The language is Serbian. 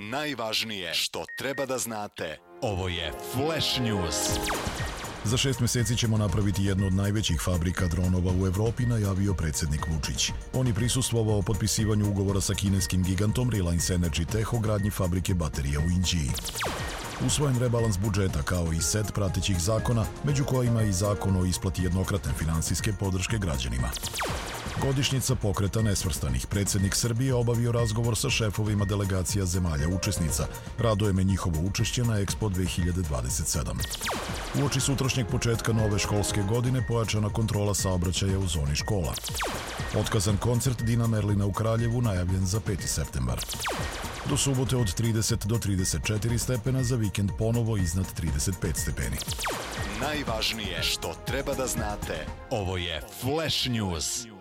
Najvažnije što treba da znate. Ovo je Flash News. Za 6 meseci ćemo napraviti jednu od najvećih fabrika dronova u Evropi, najavio predsjednik Vučić. On je prisustvovao potpisivanju ugovora sa kineskim gigantom Reliance Energy Tech o gradnji fabrike baterija u Inđiji. Usvojen rebalans budžeta kao i set pratećih zakona, među kojima i zakon o isplati jednokratne finansijske podrške građanima. Godišnjica Pokreta nesvrstanih. Predsjednik Srbije obavio razgovor sa šefovima delegacija zemalja učesnica. Raduje me njihovo učešće na Expo 2027. Uoči sutrašnjeg početka nove školske godine pojačana kontrola saobraćaja u zoni škola. Otkazan koncert Dina Merlina u Kraljevu najavljen za 5. septembar. Do subote od 30 do 34 stepena, za vikend ponovo iznad 35 stepeni. Najvažnije što treba da znate. Ovo je Flash News.